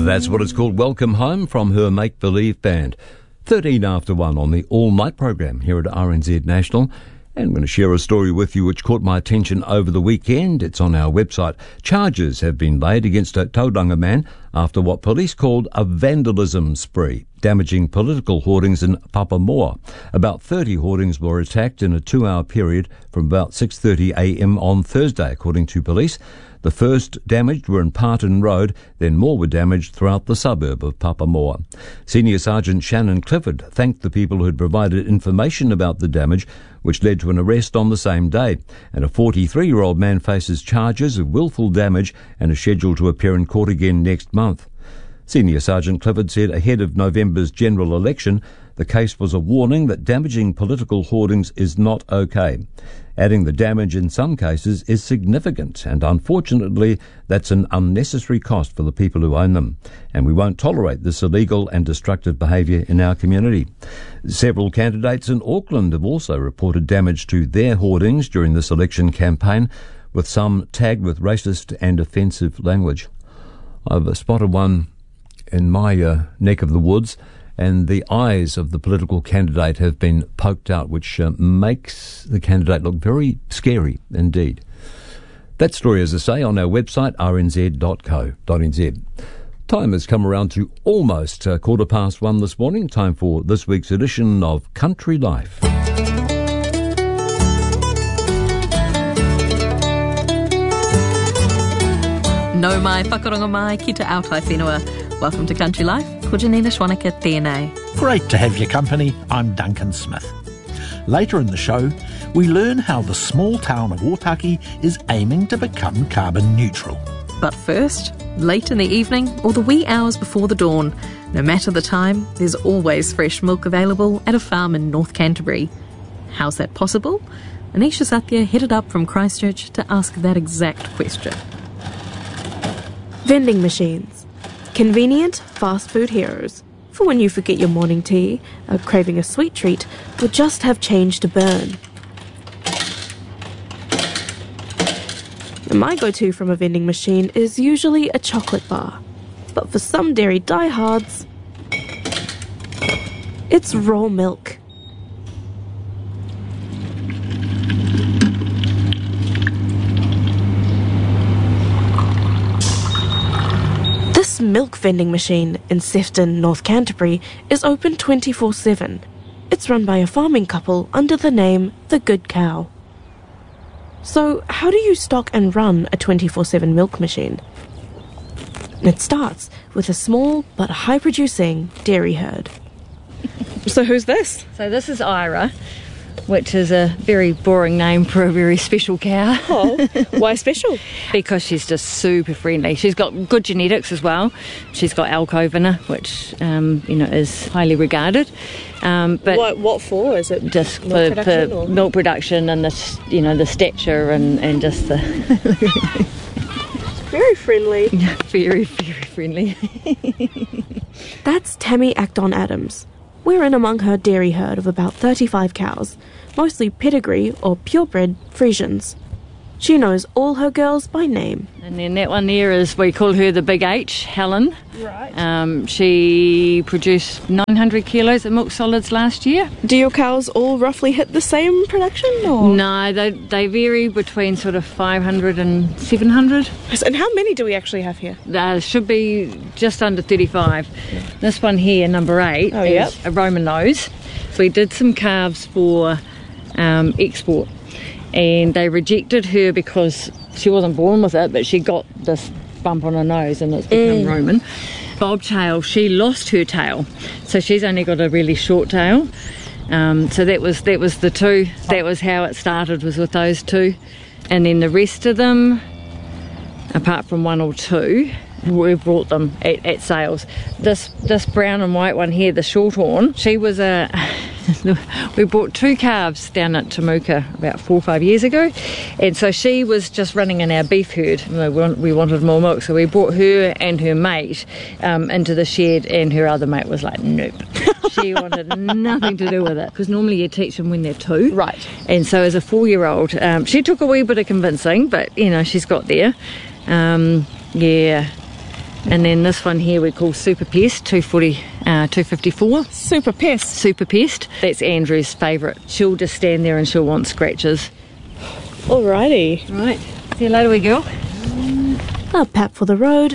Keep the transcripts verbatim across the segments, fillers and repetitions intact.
That's what it's called, Welcome Home, from her Make Believe band. thirteen after one on the all-night program here at R N Z National. And I'm going to share a story with you which caught my attention over the weekend. It's on our website. Charges have been laid against a Tauranga man after what police called a vandalism spree, damaging political hoardings in Papamoa. About thirty hoardings were attacked in a two-hour period from about six thirty a m on Thursday, according to police. The first damaged were in Parton Road, then more were damaged throughout the suburb of Papamoa. Senior Sergeant Shannon Clifford thanked the people who had provided information about the damage, which led to an arrest on the same day. And a forty-three-year-old man faces charges of willful damage and is scheduled to appear in court again next month. Senior Sergeant Clifford said ahead of November's general election, the case was a warning that damaging political hoardings is not okay, adding the damage in some cases is significant, and unfortunately that's an unnecessary cost for the people who own them, and we won't tolerate this illegal and destructive behaviour in our community. Several candidates in Auckland have also reported damage to their hoardings during this election campaign, with some tagged with racist and offensive language. I've spotted one in my uh, neck of the woods, and the eyes of the political candidate have been poked out, which uh, makes the candidate look very scary indeed. That story, as I say, on our website, r n z dot co dot n z. Time has come around to almost uh, quarter past one this morning. Time for this week's edition of Country Life. No mai whakaronga mai ki te aotai whenua. Welcome to Country Life. Ko Janina Schwanika tēnei. Great to have your company. I'm Duncan Smith. Later in the show, we learn how the small town of Otaki is aiming to become carbon neutral. But first, late in the evening or the wee hours before the dawn, no matter the time, there's always fresh milk available at a farm in North Canterbury. How's that possible? Anisha Satya headed up from Christchurch to ask that exact question. Vending machines. Convenient fast food heroes. For when you forget your morning tea, are craving a sweet treat, or just have change to burn. My go-to from a vending machine is usually a chocolate bar. But for some dairy diehards, it's raw milk. This milk vending machine in Sefton, North Canterbury, is open twenty-four seven. It's run by a farming couple under the name The Good Cow. So, how do you stock and run a twenty-four seven milk machine? It starts with a small but high-producing dairy herd. So who's this? So this is Ira, which is a very boring name for a very special cow. Oh, why special? Because she's just super friendly. She's got good genetics as well. She's got elk ovina, which um, you know is highly regarded. Um, but what, what for? Is it just milk for, production, for or? milk production and the you know the stature and, and just the Very friendly. very very friendly. That's Tammy Acton Adams. We're in among her dairy herd of about thirty-five cows, mostly pedigree or purebred Friesians. She knows all her girls by name. And then that one there is, we call her the Big H, Helen. Right. Um, she produced nine hundred kilos of milk solids last year. Do your cows all roughly hit the same production? Or? No, they they vary between sort of five hundred and seven hundred. And how many do we actually have here? There should be just under thirty-five. Yeah. This one here, number eight, oh, is yep. a Roman nose. We did some calves for um, export, and they rejected her because she wasn't born with it, but she got this bump on her nose and it's become mm. Roman. Bobtail, she lost her tail, so she's only got a really short tail. Um, so that was that was the two. That was how it started, was with those two, and then the rest of them, apart from one or two, we brought them at, at sales. This this brown and white one here, the Shorthorn, she was a. We bought two calves down at Temuka about four or five years ago, and so she was just running in our beef herd. We wanted more milk, so we brought her and her mate um, into the shed, and her other mate was like, nope. She wanted nothing to do with it, because normally you teach them when they're two. Right. And so as a four-year-old, um, she took a wee bit of convincing, but, you know, she's got there. Um, yeah. And then this one here we call Super Pest, two forty, uh, two fifty-four. Super Pest. Super Pest. That's Andrew's favourite. She'll just stand there and she'll want scratches. Alrighty. Right. See you later, wee girl. A pap for the road.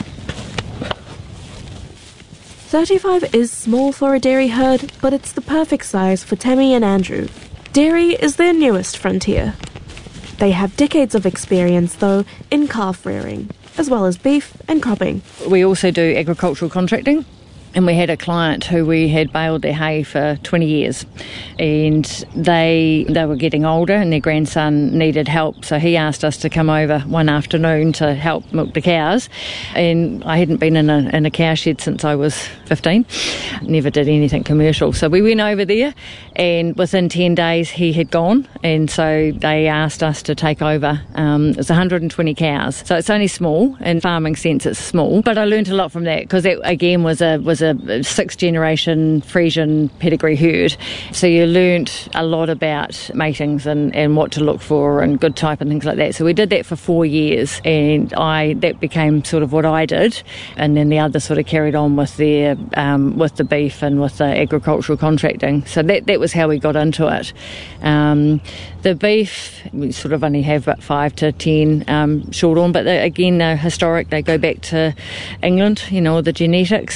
thirty-five is small for a dairy herd, but it's the perfect size for Tammy and Andrew. Dairy is their newest frontier. They have decades of experience, though, in calf rearing, as well as beef and cropping. We also do agricultural contracting. And we had a client who we had baled their hay for twenty years, and they they were getting older and their grandson needed help, so he asked us to come over one afternoon to help milk the cows. And I hadn't been in a, in a cow shed since I was fifteen, never did anything commercial. So we went over there, and within ten days he had gone, and so they asked us to take over. Um, it's one hundred twenty cows, so it's only small, in farming sense it's small, but I learned a lot from that, because that again was a was a sixth generation Frisian pedigree herd. So you learnt a lot about matings and, and what to look for and good type and things like that. So we did that for four years and I that became sort of what I did. And then the others sort of carried on with their um, with the beef and with the agricultural contracting. So that, that was how we got into it. Um, the beef, we sort of only have about five to ten um, short-horn, but they, again, they're historic. They go back to England, you know, the genetics.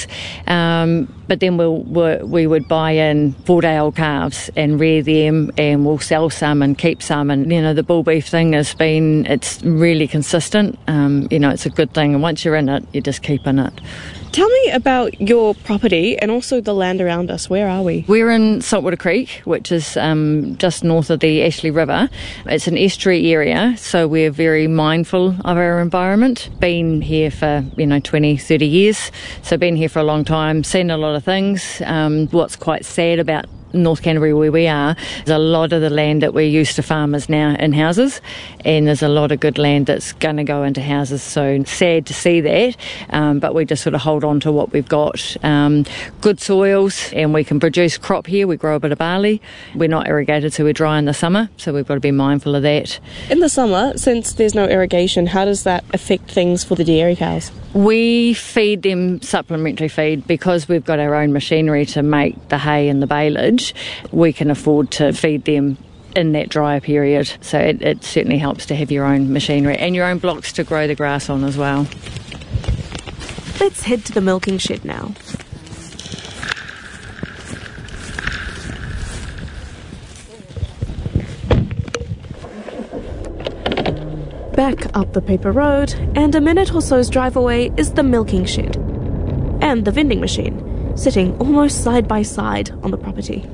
Um, but then we'll, we'll, we would buy in four-day-old calves and rear them, and we'll sell some and keep some. And, you know, the bull beef thing has been, it's really consistent. Um, you know, it's a good thing. And once you're in it, you just keep in it. Tell me about your property and also the land around us. Where are we? We're in Saltwater Creek, which is um, just north of the Ashley River. It's an estuary area, so we're very mindful of our environment. Been here for, you know, twenty, thirty years, so been here for a long time, seen a lot of things. Um, what's quite sad about North Canterbury where we are, there's a lot of the land that we used to farm is now in houses, and there's a lot of good land that's going to go into houses, so sad to see that, um, but we just sort of hold on to what we've got. Um, good soils, and we can produce crop here. We grow a bit of barley. We're not irrigated, so we're dry in the summer, so we've got to be mindful of that. In the summer, since there's no irrigation, how does that affect things for the dairy cows? We feed them supplementary feed because we've got our own machinery to make the hay and the baleage. We can afford to feed them in that drier period, so it, it certainly helps to have your own machinery and your own blocks to grow the grass on as well. Let's head to the milking shed now. Back up the paper road, and a minute or so's drive away is the milking shed and the vending machine, sitting almost side by side on the property.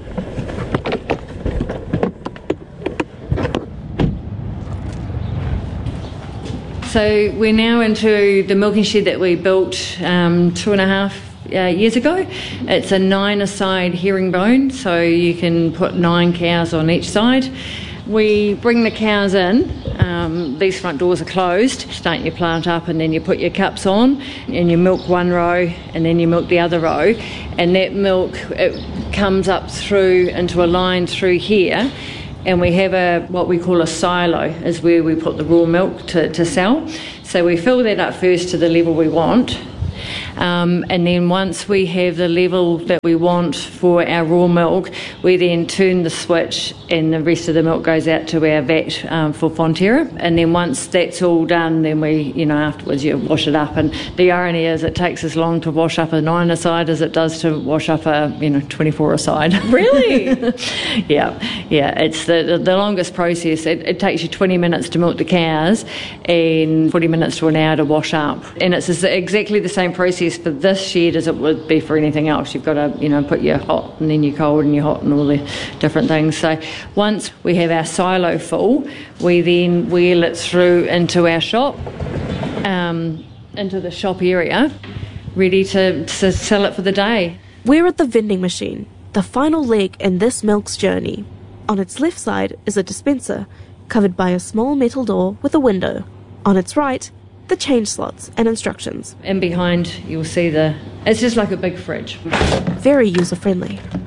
So we're now into the milking shed that we built um, two and a half uh, years ago. It's a nine-a-side herringbone, so you can put nine cows on each side. We bring the cows in. Um, these front doors are closed. Start your plant up, and then you put your cups on, and you milk one row, and then you milk the other row, and that milk, it comes up through into a line through here, and we have a what we call a silo, is where we put the raw milk to, to sell. So we fill that up first to the level we want. Um, and then once we have the level that we want for our raw milk, we then turn the switch and the rest of the milk goes out to our vat um, for Fonterra. And then once that's all done, then we, you know, afterwards you wash it up. And the irony is it takes as long to wash up a nine a side as it does to wash up a, you know, twenty-four a side. Really? yeah, yeah. It's the, the, the longest process. It, it takes you twenty minutes to milk the cows and forty minutes to an hour to wash up. And it's exactly the same process for this shed as it would be for anything else. You've got to, you know, put your hot and then your cold and your hot and all the different things. So once we have our silo full, we then wheel it through into our shop, um, into the shop area, ready to, to sell it for the day. We're at the vending machine, the final leg in this milk's journey. On its left side is a dispenser, covered by a small metal door with a window. On its right, the change slots and instructions. And behind you'll see the, it's just like a big fridge. Very user-friendly.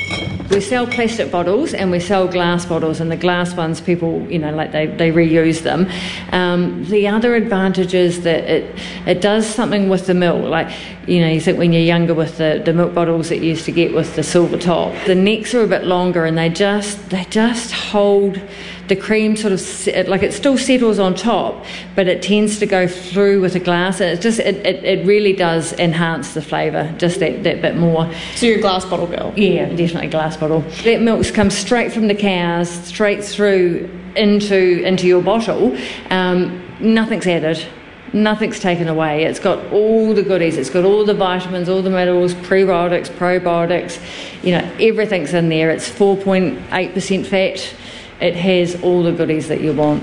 We sell plastic bottles and we sell glass bottles, and the glass ones, people, you know, like they, they reuse them. Um, the other advantage is that it it does something with the milk. Like, you know, you think when you're younger with the, the milk bottles that you used to get with the silver top, the necks are a bit longer and they just they just hold the cream sort of, like it still settles on top, but it tends to go through with the glass, and it just it, it, it really does enhance the flavour, just that, that bit more. So you're a glass bottle girl? Yeah, definitely glass bottle. That milk's come straight from the cows, straight through into into your bottle. Um, nothing's added. Nothing's taken away. It's got all the goodies. It's got all the vitamins, all the minerals, prebiotics, probiotics. You know, everything's in there. It's four point eight percent fat. It has all the goodies that you want.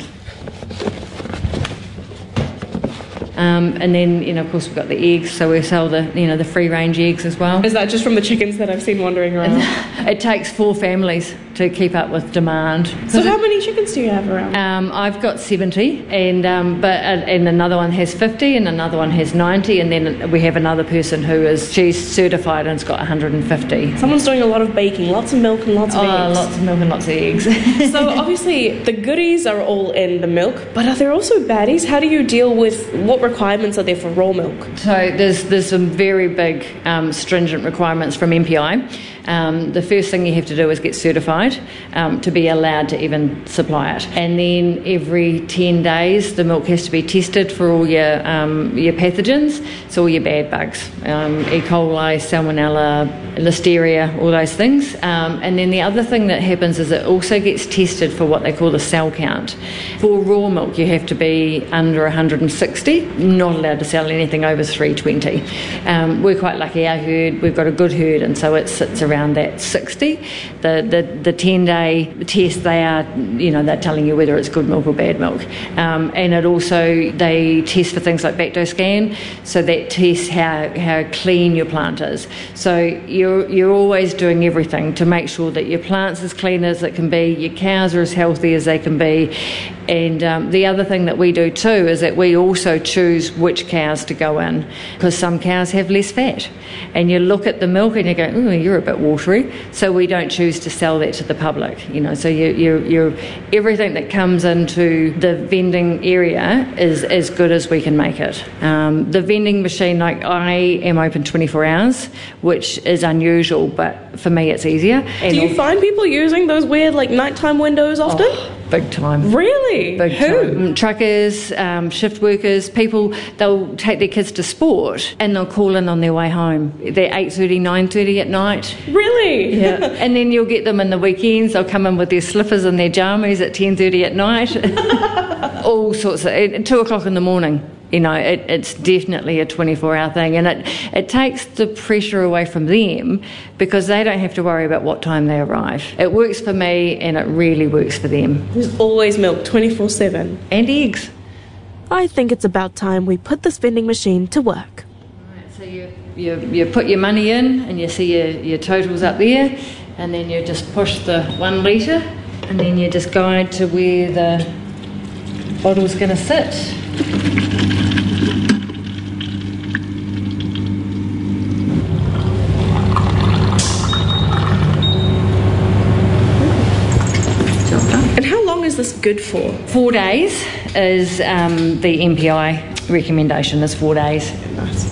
Um, and then, you know, of course, we've got the eggs, so we sell the, you know, the free-range eggs as well. Is that just from the chickens that I've seen wandering around? It takes four families to keep up with demand. So how many chickens do you have around? Um, I've got seventy, and um, but uh, and another one has fifty, and another one has ninety, and then we have another person who is she's certified and's got one hundred fifty. Someone's doing a lot of baking, lots of milk and lots of oh, eggs. lots of milk and lots of eggs. So obviously the goodies are all in the milk, but are there also baddies? How do you deal with, what requirements are there for raw milk? So there's there's some very big um, stringent requirements from M P I. Um, the first thing you have to do is get certified um, to be allowed to even supply it, and then every ten days the milk has to be tested for all your um, your pathogens, so all your bad bugs, um, E. coli, Salmonella, Listeria, all those things. Um, and then the other thing that happens is it also gets tested for what they call the cell count. For raw milk, you have to be under one hundred sixty, not allowed to sell anything over three twenty. Um, we're quite lucky, our herd, we've got a good herd, and so it sits around that sixty. The the the ten day test, they are, you know, they're telling you whether it's good milk or bad milk. Um, and it also, they test for things like Bactoscan, so that tests how, how clean your plant is. So you're you're always doing everything to make sure that your plant's as clean as it can be, your cows are as healthy as they can be. And um, the other thing that we do too is that we also choose which cows to go in, because some cows have less fat. And you look at the milk and you go, oh, you're a bit watery. So we don't choose to sell that to the public. You know, so you, you, you're everything that comes into the vending area is as good as we can make it. Um, the vending machine, like, I am open twenty-four hours, which is unusual, but for me it's easier. And do you find people using those weird, like, nighttime windows often? Oh, big time. Really? Big Who? time. Truckers, um, shift workers, people, they'll take their kids to sport and they'll call in on their way home. They're eight thirty, nine thirty at night. Really? Yeah. And then you'll get them in the weekends. They'll come in with their slippers and their jammies at ten thirty at night. All sorts of, at two o'clock in the morning. You know, it, it's definitely a twenty-four hour thing, and it, it takes the pressure away from them because they don't have to worry about what time they arrive. It works for me and it really works for them. There's always milk, twenty-four seven. And eggs. I think it's about time we put this vending machine to work. Right, so you, you, you put your money in and you see your, your totals up there, and then you just push the one litre, and then you just guide to where the bottle's going to sit. And how long is this good for? Four days is um, the M P I recommendation, is four days. Nice.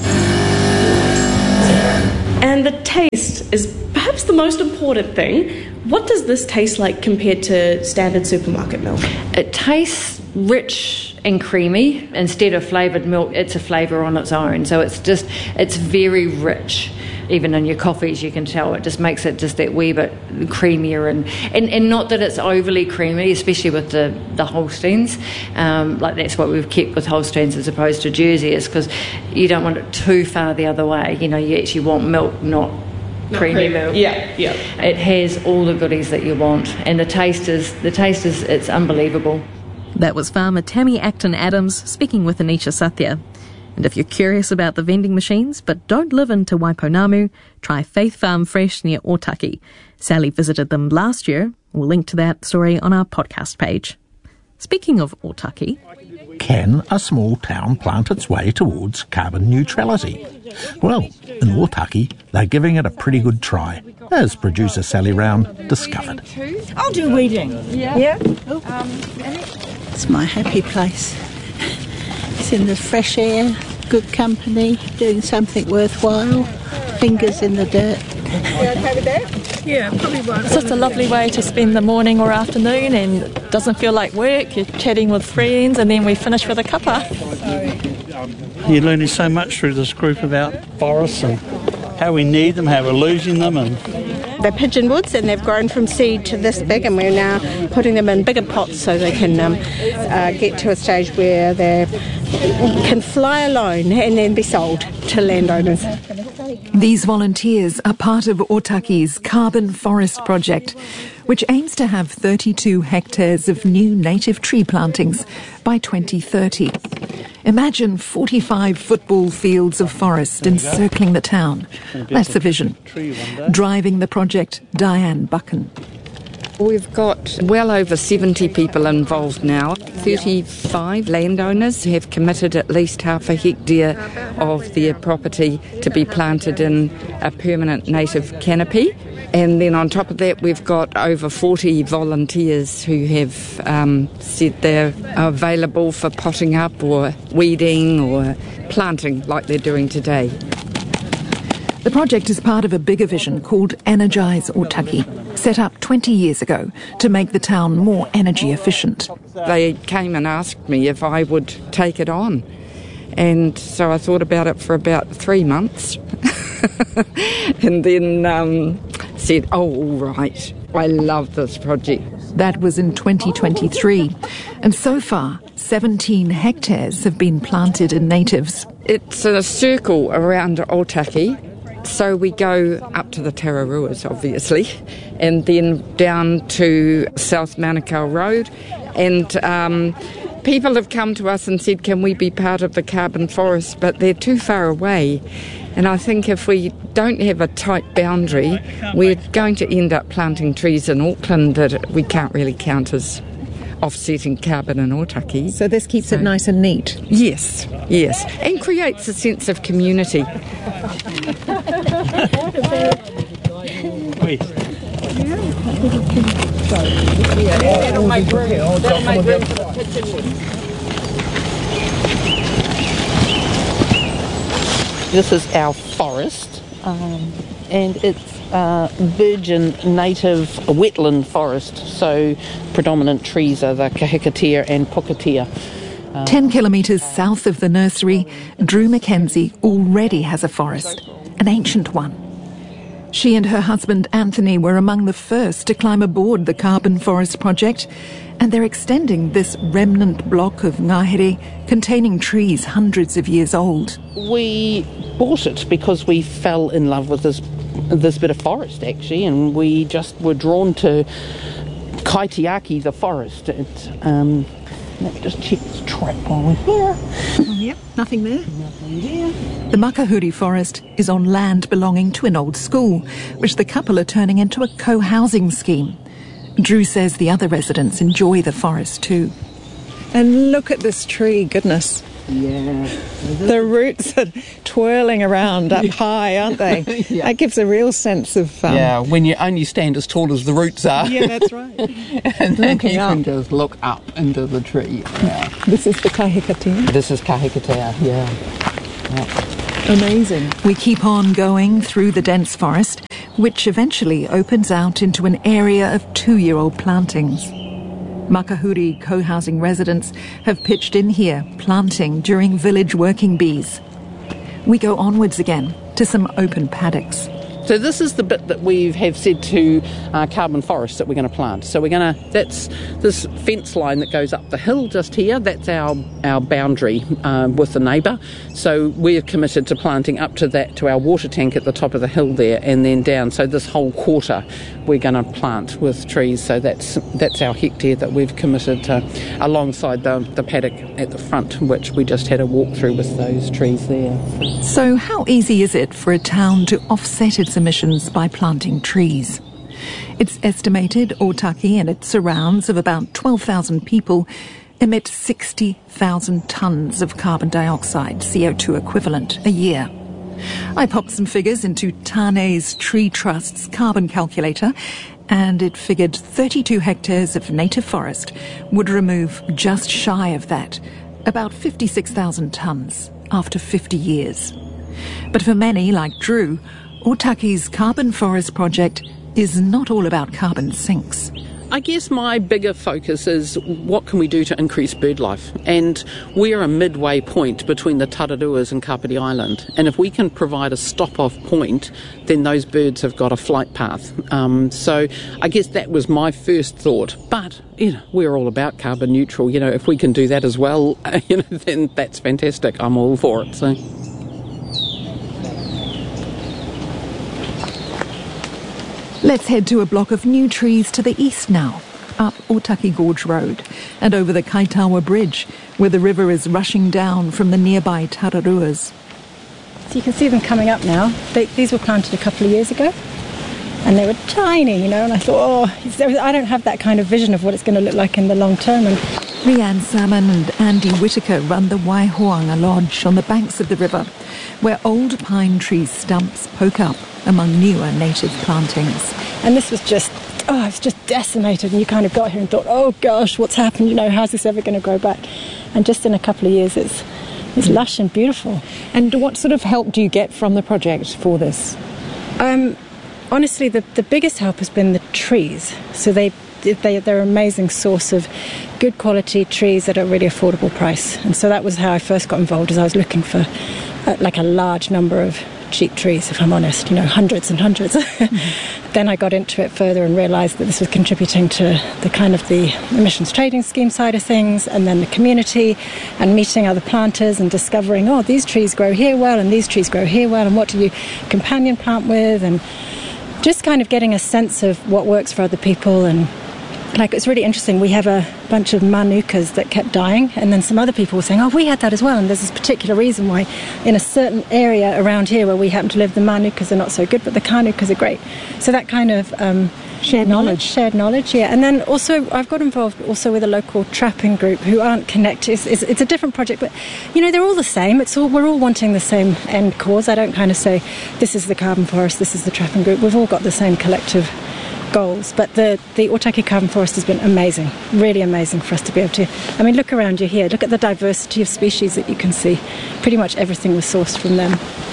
And the taste is perhaps the most important thing. What does this taste like compared to standard supermarket milk? It tastes rich and creamy. Instead of flavoured milk, it's a flavour on its own. So it's just, it's very rich. Even in your coffees, you can tell it just makes it just that wee bit creamier, and, and, and not that it's overly creamy, especially with the, the Holsteins. Um, like that's what we've kept with Holsteins as opposed to Jerseys, because you don't want it too far the other way. You know, you actually want milk, not Not creamy cream. milk. Yeah, yeah. It has all the goodies that you want, and the taste is the taste is it's unbelievable. That was farmer Tammy Acton-Adams speaking with Anisha Sathya. And if you're curious about the vending machines but don't live in Te Waiponamu, try Faith Farm Fresh near Otaki. Sally visited them last year. We'll link to that story on our podcast page. Speaking of Otaki, can a small town plant its way towards carbon neutrality? Well, in Otaki, they're giving it a pretty good try, as producer Sally Round discovered. I'll do weeding. Yeah? Yeah? It's my happy place. It's in the fresh air, good company, doing something worthwhile, fingers in the dirt. You okay with that? Yeah, probably one. It's just a lovely way to spend the morning or afternoon, and it doesn't feel like work. You're chatting with friends, and then we finish with a cuppa. You're learning so much through this group about forests and how we need them, how we're losing them. And they're pigeon woods, and they've grown from seed to this big, and we're now putting them in bigger pots so they can um, uh, get to a stage where they can fly alone and then be sold to landowners. These volunteers are part of Otaki's Carbon Forest project, which aims to have thirty-two hectares of new native tree plantings by twenty thirty. Imagine forty-five football fields of forest encircling the town. That's the vision. Driving the project, Diane Buchan. We've got well over seventy people involved now. thirty-five landowners have committed at least half a hectare of their property to be planted in a permanent native canopy. And then on top of that, we've got over forty volunteers who have um, said they're available for potting up or weeding or planting like they're doing today. The project is part of a bigger vision called Energize Otaki, set up twenty years ago to make the town more energy efficient. They came and asked me if I would take it on. And so I thought about it for about three months and then um, said, oh, all right, I love this project. That was in twenty twenty-three. And so far, seventeen hectares have been planted in natives. It's a circle around Otaki. So we go up to the Tararuas, obviously, and then down to South Manukau Road. And um, people have come to us and said, can we be part of the carbon forest? But they're too far away. And I think if we don't have a tight boundary, we're going to end up planting trees in Auckland that we can't really count as offsetting carbon in Otaki. So this keeps so, it nice and neat? Yes, yes. And creates a sense of community. Wait. That'll make room, that'll make room for the pigeon wood. This is our forest, um, and it's uh, virgin native wetland forest, so predominant trees are the kahikatea and pukatea. Uh, Ten kilometres south of the nursery, Drew Mackenzie already has a forest, an ancient one. She and her husband Anthony were among the first to climb aboard the Carbon Forest project, and they're extending this remnant block of ngahere containing trees hundreds of years old. We bought it because we fell in love with this this bit of forest, actually, and we just were drawn to Kaitiaki, the forest. It, um, let me just check this track while we're here. Oh, yep, nothing there. Nothing there. The Makahuri forest is on land belonging to an old school, which the couple are turning into a co-housing scheme. Drew says the other residents enjoy the forest too. And look at this tree, goodness. Yeah. The roots are twirling around up high, aren't they? Yeah. That gives a real sense of... Um, yeah, when you only stand as tall as the roots are. Yeah, that's right. And then Looking you up. can just look up into the tree. Yeah. This is the kahikatea. This is kahikatea, yeah. yeah. Amazing. We keep on going through the dense forest, which eventually opens out into an area of two-year-old plantings. Makahuri co-housing residents have pitched in here, planting during village working bees. We go onwards again to some open paddocks. So this is the bit that we have said to uh, Carbon Forest that we're going to plant. So we're going to, that's this fence line that goes up the hill just here, that's our, our boundary uh, with the neighbour. So we're committed to planting up to that, to our water tank at the top of the hill there, and then down. So this whole quarter we're going to plant with trees. So that's that's our hectare that we've committed to, alongside the, the paddock at the front, which we just had a walk through with those trees there. So how easy is it for a town to offset its emissions by planting trees? It's estimated Otaki and its surrounds of about twelve thousand people emit sixty thousand tonnes of carbon dioxide, C O two equivalent, a year. I popped some figures into Tane's Tree Trust's carbon calculator, and it figured thirty-two hectares of native forest would remove just shy of that, about fifty-six thousand tonnes, after fifty years. But for many, like Drew, Otaki's Carbon Forest project is not all about carbon sinks. I guess my bigger focus is what can we do to increase bird life? And we're a midway point between the Tararuas and Kapiti Island. And if we can provide a stop-off point, then those birds have got a flight path. Um, so I guess that was my first thought. But, you know, we're all about carbon neutral. You know, if we can do that as well, you know, then that's fantastic. I'm all for it. So. Let's head to a block of new trees to the east now, up Otaki Gorge Road and over the Kaitawa Bridge, where the river is rushing down from the nearby Tararuas. So you can see them coming up now. They, these were planted a couple of years ago, and they were tiny, you know, and I thought, oh, it's, I don't have that kind of vision of what it's going to look like in the long term. And Rianne Salmon and Andy Whitaker run the Waihoanga Lodge on the banks of the river, where old pine tree stumps poke up among newer native plantings. And this was just, oh, it's just decimated, and you kind of got here and thought, oh gosh, what's happened, you know, how's this ever going to grow back? And just in a couple of years it's it's lush and beautiful. And what sort of help do you get from the project for this? Um, honestly, the, the biggest help has been the trees. So they, they, they're an amazing source of good quality trees at a really affordable price. And so that was how I first got involved, as I was looking for uh, like a large number of cheap trees, if I'm honest, you know, hundreds and hundreds. Mm-hmm. Then I got into it further and realised that this was contributing to the kind of the emissions trading scheme side of things, and then the community, and meeting other planters and discovering, oh, these trees grow here well and these trees grow here well, and what do you companion plant with, and just kind of getting a sense of what works for other people. And like, it's really interesting, we have a bunch of manukas that kept dying, and then some other people were saying, oh, we had that as well, and there's this particular reason why in a certain area around here where we happen to live, the manukas are not so good, but the kanukas are great. So that kind of um, shared knowledge shared knowledge yeah. And then also I've got involved also with a local trapping group who aren't connected. It's, it's, it's a different project, but you know, they're all the same. It's all, we're all wanting the same end cause. I don't kind of say this is the carbon forest, this is the trapping group. We've all got the same collective goals. But the, the Otaki Carbon Forest has been amazing, really amazing for us to be able to, I mean, look around you here, look at the diversity of species that you can see. Pretty much everything was sourced from them.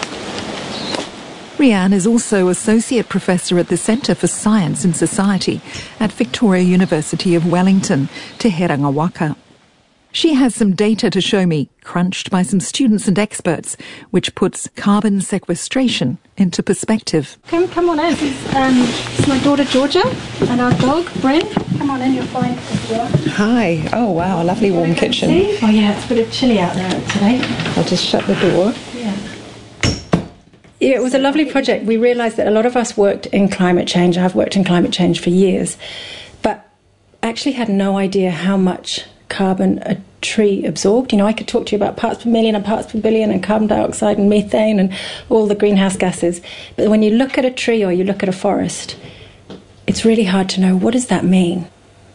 Rianne is also Associate Professor at the Centre for Science and Society at Victoria University of Wellington, Te Herenga Waka. She has some data to show me, crunched by some students and experts, which puts carbon sequestration into perspective. Come, come on in. This is, um, this is my daughter Georgia and our dog Bren. Come on in, you'll find as well. Hi. Oh wow, a lovely warm kitchen. Oh yeah, it's a bit of chilly out there today. I'll just shut the door. Yeah. Yeah, it was a lovely project. We realised that a lot of us worked in climate change. I've worked in climate change for years, but actually had no idea how much carbon a tree absorbed. You know, I could talk to you about parts per million and parts per billion and carbon dioxide and methane and all the greenhouse gases. But when you look at a tree or you look at a forest, it's really hard to know, what does that mean?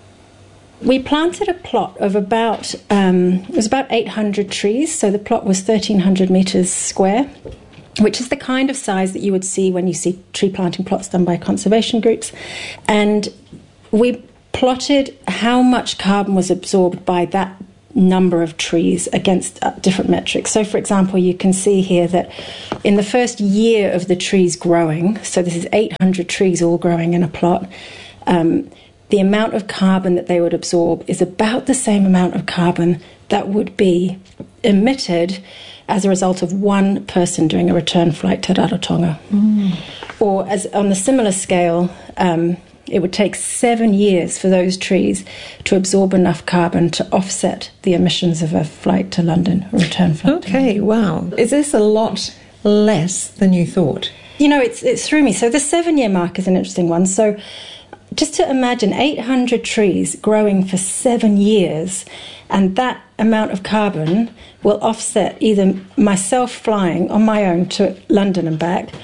We planted a plot of about, um, it was about eight hundred trees. So the plot was thirteen hundred metres square, which is the kind of size that you would see when you see tree planting plots done by conservation groups. And we plotted how much carbon was absorbed by that number of trees against uh, different metrics. So, for example, you can see here that in the first year of the trees growing, so this is eight hundred trees all growing in a plot, um, the amount of carbon that they would absorb is about the same amount of carbon that would be emitted as a result of one person doing a return flight to Rarotonga. Mm. Or as on the similar scale, um, it would take seven years for those trees to absorb enough carbon to offset the emissions of a flight to London, a return flight. Okay, wow. Is this a lot less than you thought? You know, it's it's threw me. So the seven-year mark is an interesting one. So just to imagine eight hundred trees growing for seven years, and that amount of carbon will offset either myself flying on my own to London and back,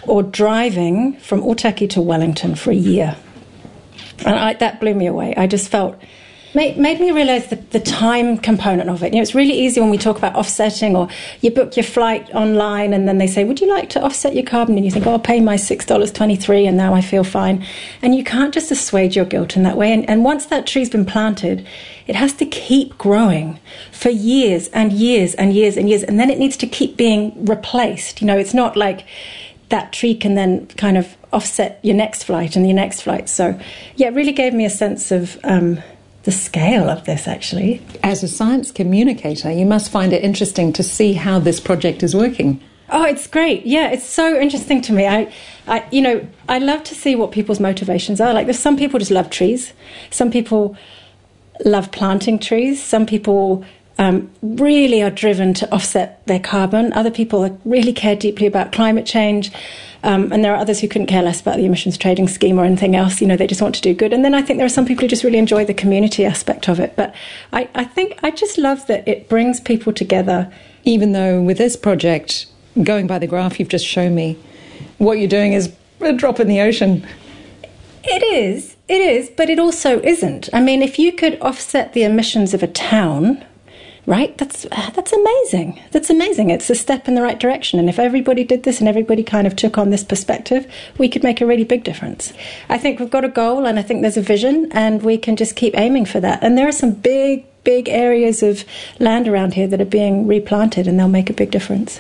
or driving from Otaki to Wellington for a year. And I, that blew me away. I just felt, made, made me realise the, the time component of it. You know, it's really easy when we talk about offsetting, or you book your flight online and then they say, would you like to offset your carbon? And you think, oh, I'll pay my six dollars and twenty-three cents and now I feel fine. And you can't just assuage your guilt in that way. And, and once that tree's been planted, it has to keep growing for years and years and years and years. And then it needs to keep being replaced. You know, it's not like that tree can then kind of offset your next flight and your next flight. So, yeah, it really gave me a sense of um, the scale of this, actually. As a science communicator, you must find it interesting to see how this project is working. Oh, it's great. Yeah, it's so interesting to me. I, I, you know, I love to see what people's motivations are. Like, there's some people just love trees. Some people love planting trees. Some people um, really are driven to offset their carbon. Other people really care deeply about climate change. Um, and there are others who couldn't care less about the emissions trading scheme or anything else. You know, they just want to do good. And then I think there are some people who just really enjoy the community aspect of it. But I, I think I just love that it brings people together. Even though with this project, going by the graph you've just shown me, what you're doing is a drop in the ocean. It is, it is, but it also isn't. I mean, if you could offset the emissions of a town, right, that's that's amazing. That's amazing. It's a step in the right direction. And if everybody did this and everybody kind of took on this perspective, we could make a really big difference. I think we've got a goal and I think there's a vision and we can just keep aiming for that. And there are some big, big areas of land around here that are being replanted and they'll make a big difference.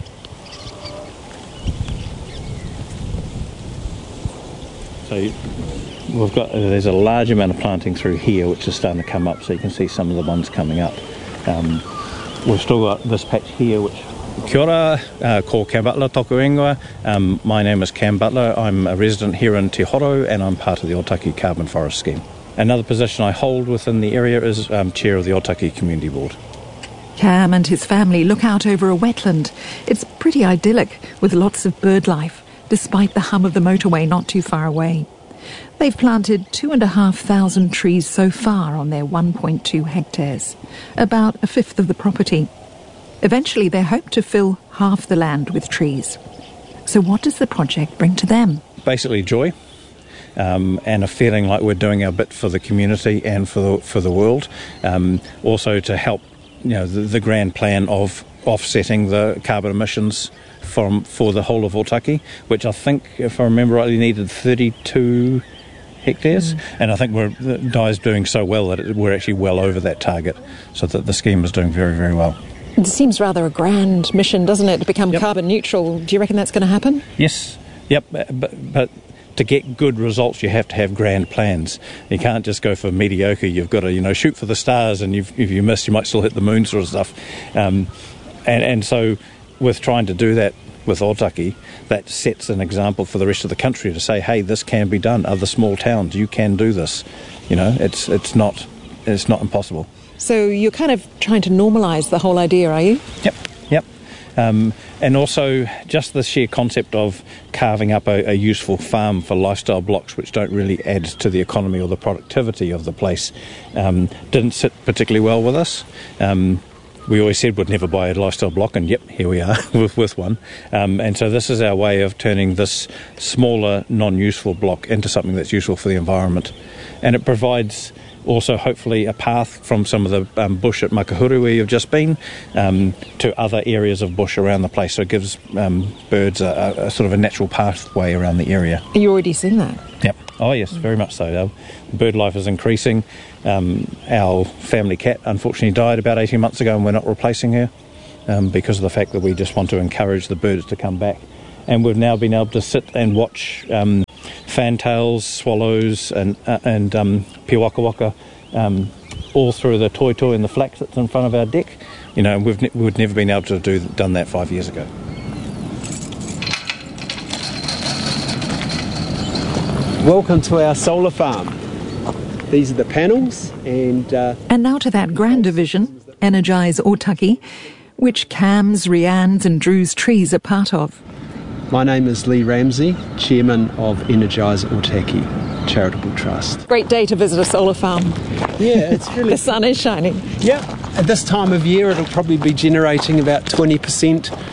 So we've got, there's a large amount of planting through here which is starting to come up, so you can see some of the ones coming up. Um, we've still got this patch here which... Kia ora, uh, ko Cam Butler toku ingoa. Um, my name is Cam Butler. I'm a resident here in Te Horo and I'm part of the Otaki Carbon Forest Scheme. Another position I hold within the area is um, Chair of the Otaki Community Board. Cam and his family look out over a wetland. It's pretty idyllic with lots of bird life, despite the hum of the motorway not too far away. They've planted two and a half thousand trees so far on their one point two hectares, about a fifth of the property. Eventually they hope to fill half the land with trees. So what does the project bring to them? Basically joy, um, and a feeling like we're doing our bit for the community and for the, for the world. Um, also to help, you know, the, the grand plan of offsetting the carbon emissions from for the whole of Otaki, which I think, if I remember rightly, needed thirty-two hectares, mm. and I think we're, the D I E's doing so well that it, we're actually well over that target, so that the scheme is doing very, very well. It seems rather a grand mission, doesn't it, to become yep. carbon neutral. Do you reckon that's going to happen? Yes, yep, but, but to get good results you have to have grand plans. You can't just go for mediocre. You've got to, you know, shoot for the stars, and you've, if you miss you might still hit the moon sort of stuff. Um, and, and so with trying to do that with Otaki, that sets an example for the rest of the country to say, hey, this can be done. Other small towns, you can do this. You know, it's it's not it's not impossible. So you're kind of trying to normalise the whole idea, are you? Yep, yep. Um, and also just the sheer concept of carving up a, a useful farm for lifestyle blocks which don't really add to the economy or the productivity of the place um, didn't sit particularly well with us. Um, We always said we'd never buy a lifestyle block, and yep, here we are with, with one. Um, and so this is our way of turning this smaller, non-useful block into something that's useful for the environment. And it provides also, hopefully, a path from some of the um, bush at Makahuru, where you've just been, um, to other areas of bush around the place. So it gives um, birds a, a sort of a natural pathway around the area. Are you already seeing that? Yep. Oh, yes, very much so. Our bird life is increasing. Um, our family cat unfortunately died about eighteen months ago, and we're not replacing her um, because of the fact that we just want to encourage the birds to come back. And we've now been able to sit and watch um, fantails, swallows and uh, and um, piwakawaka um, all through the toitoi and the flax that's in front of our deck. You know, we've ne- we've never been able to do done that five years ago. Welcome to our solar farm. These are the panels, and... Uh, and now to that grander vision, Energise Otaki, which Cam's, Rianne's and Drew's trees are part of. My name is Lee Ramsey, Chairman of Energise Otaki Charitable Trust. Great day to visit a solar farm. Yeah, it's really... The sun is shining. Yeah, at this time of year it'll probably be generating about twenty percent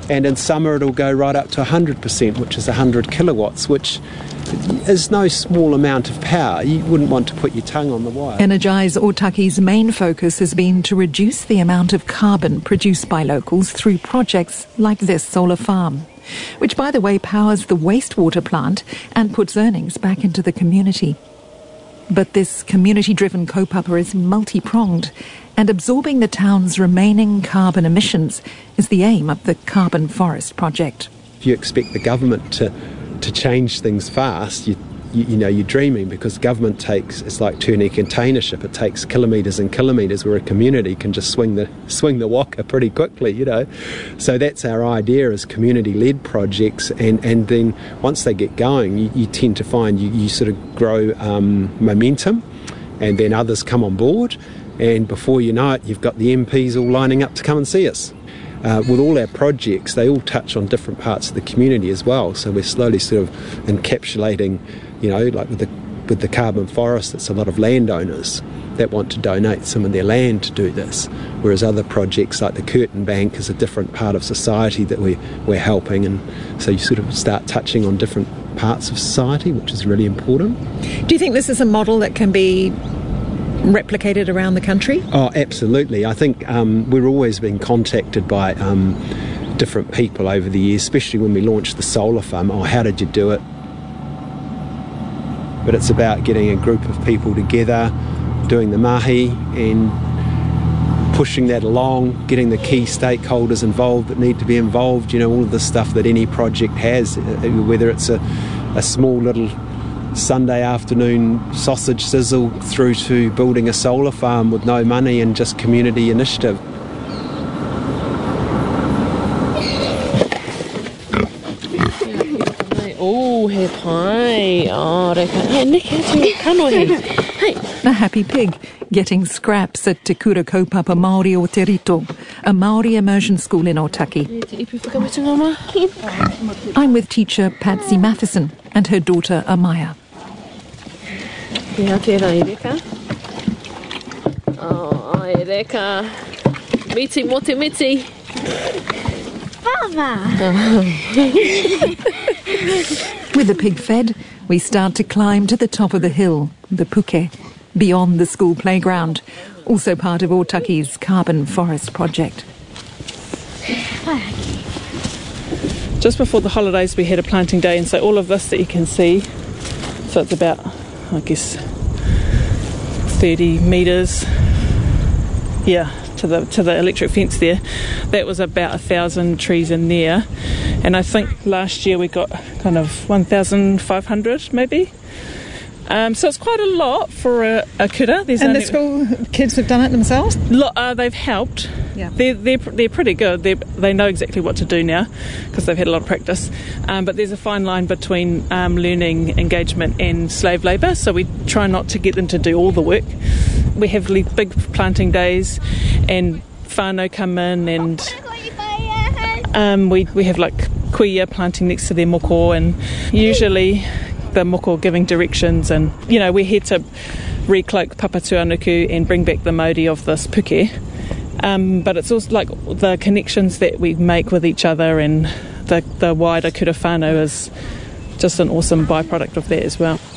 And in summer it'll go right up to one hundred percent, which is one hundred kilowatts, which is no small amount of power. You wouldn't want to put your tongue on the wire. Energise Otaki's main focus has been to reduce the amount of carbon produced by locals through projects like this solar farm, which, by the way, powers the wastewater plant and puts earnings back into the community. But this community-driven kaupapa is multi-pronged, and absorbing the town's remaining carbon emissions is the aim of the Carbon Forest project. If you expect the government to to change things fast, you, you, you know, you're dreaming, because government takes, it's like turning a container ship. It takes kilometres and kilometres, where a community can just swing the swing the waka pretty quickly, you know. So that's our idea, is community-led projects, and, and then once they get going, you, you tend to find you, you sort of grow um, momentum, and then others come on board, and before you know it, you've got the M Ps all lining up to come and see us. Uh, with all our projects, they all touch on different parts of the community as well. So we're slowly sort of encapsulating, you know, like with the with the Carbon Forest, it's a lot of landowners that want to donate some of their land to do this. Whereas other projects like the Curtin Bank is a different part of society that we, we're helping. And so you sort of start touching on different parts of society, which is really important. Do you think this is a model that can be replicated around the country? Oh, absolutely. I think um, we're always being contacted by um, different people over the years, especially when we launched the solar farm. Oh, how did you do it? But it's about getting a group of people together, doing the mahi and pushing that along, getting the key stakeholders involved that need to be involved, you know, all of the stuff that any project has, whether it's a, a small little Sunday afternoon sausage sizzle through to building a solar farm with no money and just community initiative. Oh, he pai. Oh, hey, Nick, hey. A happy pig getting scraps at Te Kura Kaupapa Māori o Te Rito, a Māori immersion school in Otaki. I'm with teacher Patsy Matheson and her daughter Amaya. Ia tērā i reka. Oh, ai reka. Miti mo te miti. Mama! With the pig fed, we start to climb to the top of the hill, the Puke, beyond the school playground, also part of Otaki's Carbon Forest project. Just before the holidays we had a planting day, and so all of this that you can see, so it's about, I guess, thirty metres, yeah, to the to the electric fence there. That was about a thousand trees in there, and I think last year we got kind of one thousand five hundred maybe. Um, so it's quite a lot for a, a kura. There's and only, the school kids have done it themselves? Lo, uh, they've helped. Yeah. They're, they're, they're pretty good. They're, they know exactly what to do now because they've had a lot of practice. Um, but there's a fine line between um, learning, engagement and slave labour, so we try not to get them to do all the work. We have big planting days and whānau come in, and um, we, we have like kuia planting next to their moko, and usually the moko giving directions, and you know, we're here to recloak Papatūānuku and bring back the mauri of this puke. Um, but it's also like the connections that we make with each other, and the, the wider kura whānau is just an awesome byproduct of that as well.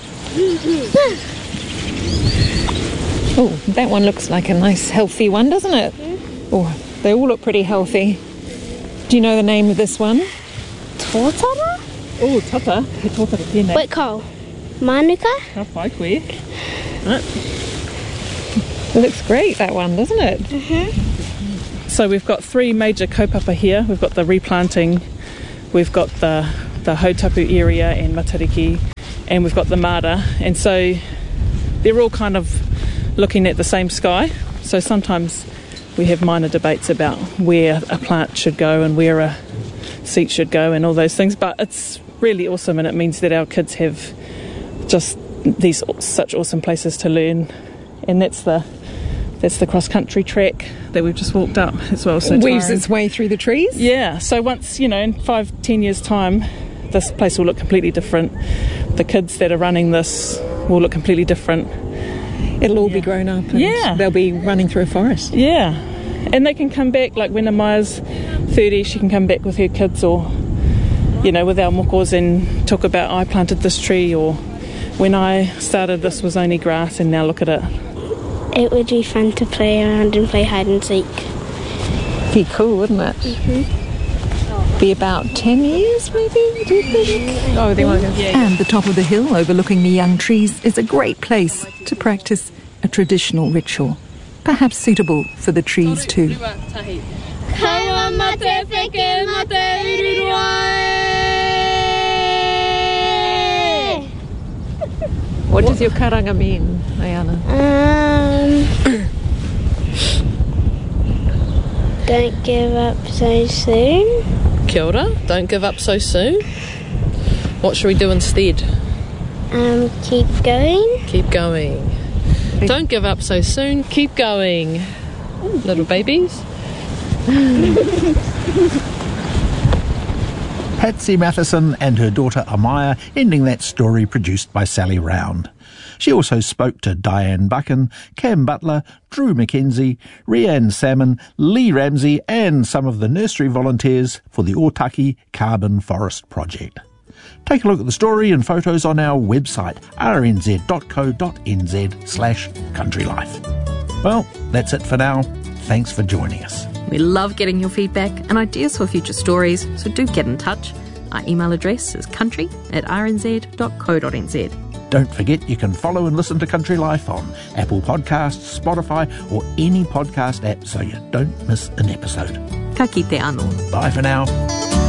Oh, that one looks like a nice healthy one, doesn't it? Oh, they all look pretty healthy. Do you know the name of this one? Tōtara? Oh, tata. He tōtara tēnei. Wait, Cole. Manuka? Ka whai koe. Right. It looks great, that one, doesn't it? Mm-hmm. So we've got three major kaupapa here. We've got the replanting, we've got the, the Hautapu area and Matariki, and we've got the Mara. And so they're all kind of looking at the same sky. So sometimes we have minor debates about where a plant should go and where a seat should go and all those things. But it's really awesome, and it means that our kids have just these such awesome places to learn. And that's the that's the cross-country track that we've just walked up as well. So weaves tiring. its way through the trees? Yeah, so once, you know, in five, ten years' time, this place will look completely different. The kids that are running this will look completely different. It'll all yeah. be grown up and yeah. they'll be running through a forest. Yeah, And they can come back, like when Amaya's thirty, she can come back with her kids, or, you know, with our mokos and talk about, I planted this tree, or when I started this was only grass and now look at it. It would be fun to play around and play hide and seek. Be cool, wouldn't it? Mm-hmm. Be about ten years, maybe, do you think? Oh, they want to go. And the top of the hill overlooking the young trees is a great place to practice a traditional ritual, perhaps suitable for the trees too. What does your karanga mean, Ayana? Um, don't give up so soon. Kia ora, don't give up so soon. What should we do instead? Um, keep going. Keep going. Don't give up so soon, keep going. Little babies. Patsy Matheson and her daughter Amaya ending that story produced by Sally Round. She also spoke to Diane Buchan, Cam Butler, Drew McKenzie, Rhiann Salmon, Lee Ramsey and some of the nursery volunteers for the Otaki Carbon Forest Project. Take a look at the story and photos on our website, r n z dot co dot n z slash country life. Well, that's it for now. Thanks for joining us. We love getting your feedback and ideas for future stories, so do get in touch. Our email address is country at r n z dot co dot n z. Don't forget you can follow and listen to Country Life on Apple Podcasts, Spotify or any podcast app so you don't miss an episode. Ka kite anō. Bye for now.